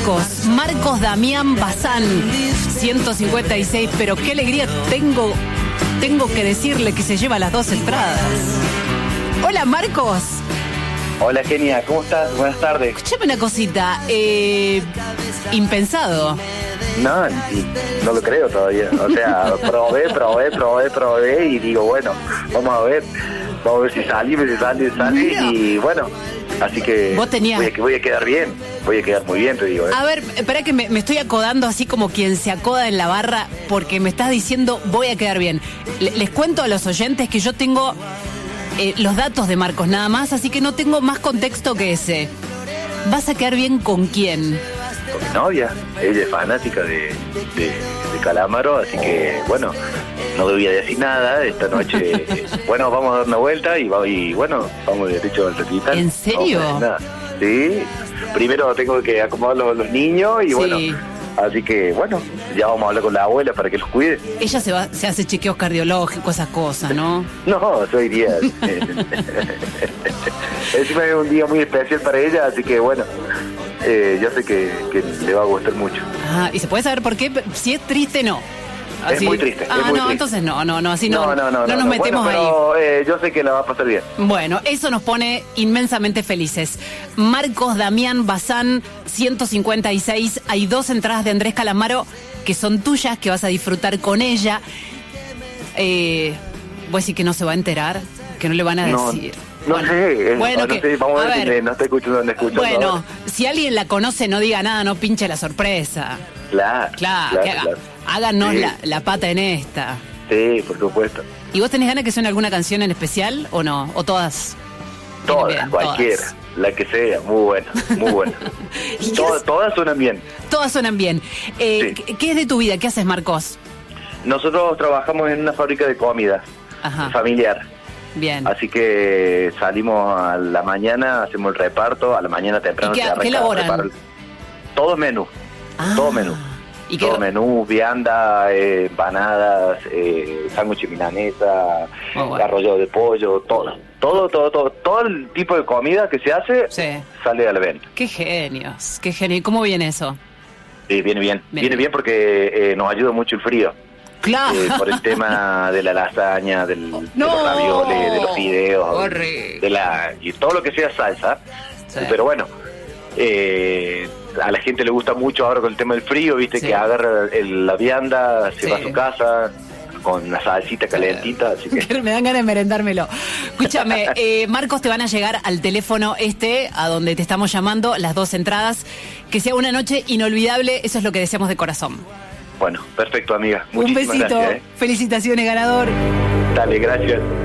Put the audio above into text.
Marcos Damián Bazán, 156, pero qué alegría tengo que decirle que se lleva las 2 entradas. Hola, Marcos. Hola, Genia, ¿cómo estás? Buenas tardes. Escúchame una cosita, impensado. No lo creo todavía. O sea, probé y digo, bueno, vamos a ver si sale. Mira. Y bueno, así que vos tenías... voy a quedar bien, voy a quedar muy bien, te digo. A ver, espera que me estoy acodando así como quien se acoda en la barra, porque me estás diciendo voy a quedar bien. Les cuento a los oyentes que yo tengo los datos de Marcos nada más, así que no tengo más contexto que ese. ¿Vas a quedar bien con quién? Con mi novia, ella es fanática de Calamaro, así que bueno, no debía decir nada. Esta noche, bueno, vamos a dar una vuelta y bueno, vamos derecho al recital. ¿En serio? No, sí, primero tengo que acomodar los niños y sí. Bueno, así que bueno, ya vamos a hablar con la abuela para que los cuide. Ella se hace chequeos cardiológicos, esas cosas, ¿no? No, soy día. Encima es un día muy especial para ella, así que bueno, yo sé que le va a gustar mucho. Ah, ¿y se puede saber por qué? Si es triste, no. Así. Es muy triste. Ah, es muy no, triste. Entonces no, así no nos metemos bueno, pero, ahí. Yo sé que la va a pasar bien. Bueno, eso nos pone inmensamente felices. Marcos Damián Bazán, 156. Hay 2 entradas de Andrés Calamaro que son tuyas, que vas a disfrutar con ella. ¿Vos decís que no se va a enterar? ¿Que no le van a decir? No sé, bueno, no sé, vamos a ver si no está escuchando. Bueno, ahora. Si alguien la conoce, no diga nada, no pinche la sorpresa. Claro. Háganos sí. la pata en esta. Sí, por supuesto. ¿Y vos tenés ganas que suene alguna canción en especial o no? ¿O todas? Todas, cualquiera. Todas. La que sea, muy buena. Todas suenan bien. Todas suenan bien. Sí. ¿Qué es de tu vida? ¿Qué haces, Marcos? Nosotros trabajamos en una fábrica de comida. Ajá. Familiar. Bien. Así que salimos a la mañana, hacemos el reparto, a la mañana temprano. ¿Y qué elaboran? Todo menú. Todo menú. ¿Y todo menú, vianda, empanadas, sándwich milanesa, arrollado de pollo, todo el tipo de comida que se hace sale a la venta. Qué genios, qué genio. ¿Y cómo viene eso? Viene bien porque nos ayuda mucho el frío. Claro. Por el tema de la lasaña, de los ravioles, de los fideos, y todo lo que sea salsa. Sí. Pero bueno, a la gente le gusta mucho ahora con el tema del frío, viste, que agarra la vianda, se va a su casa con la salsita calentita, así que... Me dan ganas de merendármelo. Escúchame, Marcos, te van a llegar al teléfono a donde te estamos llamando, las 2 entradas. Que sea una noche inolvidable, eso es lo que deseamos de corazón. Bueno, perfecto, amiga. Un besito. Gracias, Felicitaciones, ganador. Dale, gracias.